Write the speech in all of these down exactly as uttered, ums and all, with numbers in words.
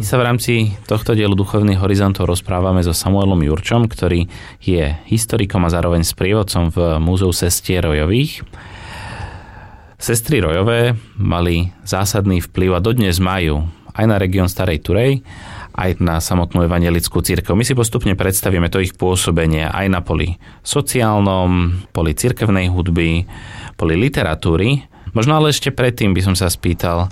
Dnes sa v rámci tohto dielu Duchovných horizontov rozprávame so Samuelom Jurčom, ktorý je historikom a zároveň sprievodcom v Múzeu sestier Rojových. Sestry Rojové mali zásadný vplyv a dodnes majú aj na región Starej Turej, aj na samotnú evanjelickú cirkev. My si postupne predstavíme to ich pôsobenie aj na poli sociálnom, poli cirkevnej hudby, poli literatúry. Možno ale ešte predtým by som sa spýtal,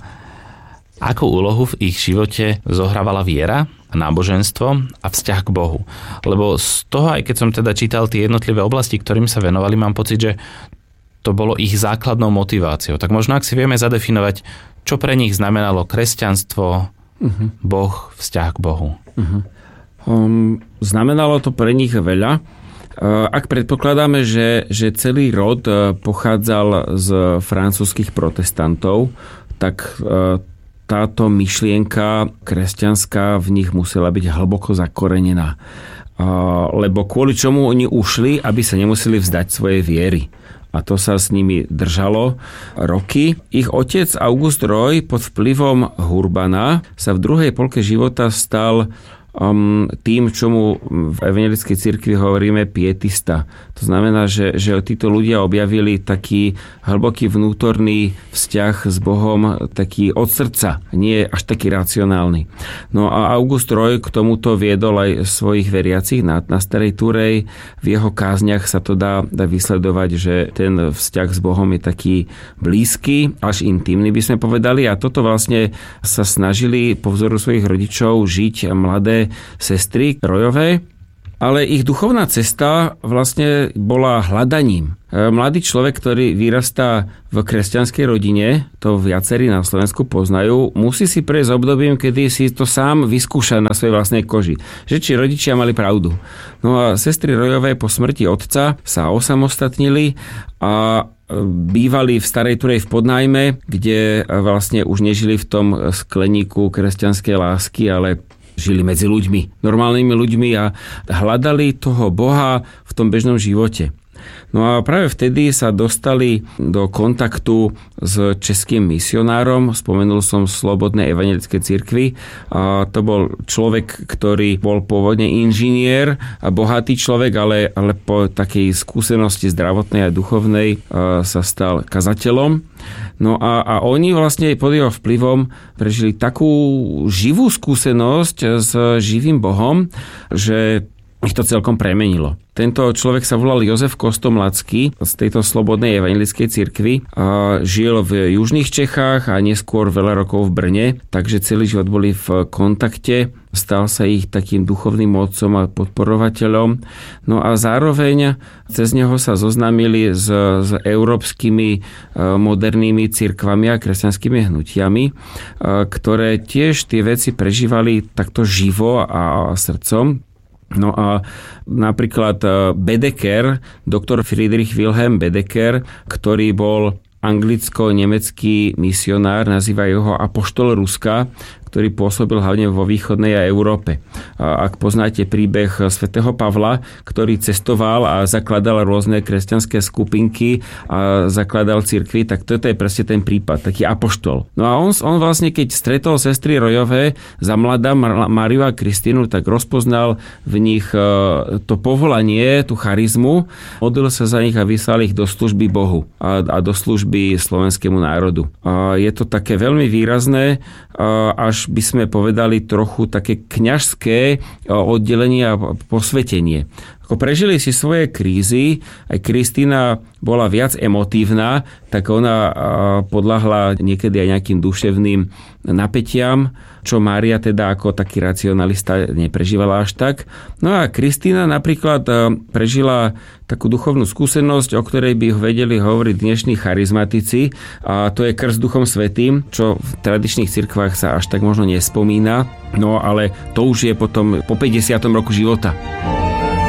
akú úlohu v ich živote zohrávala viera, náboženstvo a vzťah k Bohu. Lebo z toho, aj keď som teda čítal tie jednotlivé oblasti, ktorým sa venovali, mám pocit, že to bolo ich základnou motiváciou. Tak možno, ak si vieme zadefinovať, čo pre nich znamenalo kresťanstvo, uh-huh. Boh, vzťah k Bohu. Uh-huh. Um, znamenalo to pre nich veľa. Uh, ak predpokladáme, že, že celý rod uh, pochádzal z francúzskych protestantov, tak uh, táto myšlienka kresťanská v nich musela byť hlboko zakorenená. Lebo kvôli čomu oni ušli, aby sa nemuseli vzdať svojej viery. A to sa s nimi držalo roky. Ich otec August Roy pod vplyvom Hurbana sa v druhej polke života stal Um, tým, čomu v evanjelickej cirkvi hovoríme pietista. To znamená, že, že títo ľudia objavili taký hlboký vnútorný vzťah s Bohom, taký od srdca, nie až taký racionálny. No a August Roy k tomuto viedol aj svojich veriacich na, na Starej Turej. V jeho kázniach sa to dá, dá vysledovať, že ten vzťah s Bohom je taký blízky, až intimný by sme povedali. A toto vlastne sa snažili po vzoru svojich rodičov žiť mladé sestry Rojové, ale ich duchovná cesta vlastne bola hľadaním. Mladý človek, ktorý vyrastá v kresťanskej rodine, to viacerí na Slovensku poznajú, musí si prejsť obdobím, kedy si to sám vyskúša na svojej vlastnej koži. Že či rodičia mali pravdu. No a sestry Rojové po smrti otca sa osamostatnili a bývali v Starej Turej v Podnajme, kde vlastne už nežili v tom skleníku kresťanskej lásky, ale žili medzi ľuďmi, normálnymi ľuďmi a hľadali toho Boha v tom bežnom živote. No a práve vtedy sa dostali do kontaktu s českým misionárom, spomenul som Slobodnej evanjelickej cirkvi. A to bol človek, ktorý bol pôvodne inžinier a bohatý človek, ale, ale po takej skúsenosti zdravotnej a duchovnej sa stal kazateľom. No a, a oni vlastne pod jeho vplyvom prežili takú živú skúsenosť s živým Bohom, že ich to celkom premenilo. Tento človek sa volal Jozef Kostomlacký z tejto Slobodnej evanjelickej cirkvi. Žil v južných Čechách a neskôr veľa rokov v Brne, takže celý život boli v kontakte. Stal sa ich takým duchovným otcom a podporovateľom. No a zároveň cez neho sa zoznámili s, s európskymi modernými cirkvami a kresťanskými hnutiami, ktoré tiež tie veci prežívali takto živo a srdcom. No a napríklad Bedeker, doktor Friedrich Wilhelm Bedeker, ktorý bol anglicko-nemecký misionár, nazývajú ho apoštol Ruska, ktorý pôsobil hlavne vo východnej Európe. Ak poznáte príbeh svätého Pavla, ktorý cestoval a zakladal rôzne kresťanské skupinky a zakladal cirkvi, tak toto je presne ten prípad, taký apoštol. No a on, on vlastne, keď stretol sestry Rojové za mladá Máriu a Kristínu, tak rozpoznal v nich to povolanie, tú charizmu, modlil sa za nich a vyslal ich do služby Bohu a, a do služby slovenskému národu. A je to také veľmi výrazné, až by sme povedali trochu také kňažské oddelenie a posvetenie. Ako prežili si svoje krízy, aj Kristína bola viac emotívna, tak ona podľahla niekedy aj nejakým duševným napätiam, čo Mária teda ako taký racionalista neprežívala až tak. No a Kristína napríklad prežila takú duchovnú skúsenosť, o ktorej by vedeli hovoriť dnešní charizmatici, a to je krst Duchom Svätým, čo v tradičných cirkvách sa až tak možno nespomína, no ale to už je potom po päťdesiatom roku života.